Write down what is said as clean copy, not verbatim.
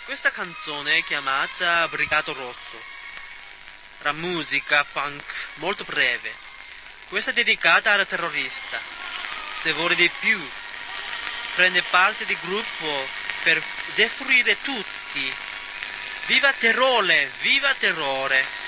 Questa canzone è chiamata Brigato Rosso. La musica punk molto breve. Questa è dedicata al terrorista. Se vuole di più, prende parte del gruppo per destruire tutti. Viva Terrore, viva terrore!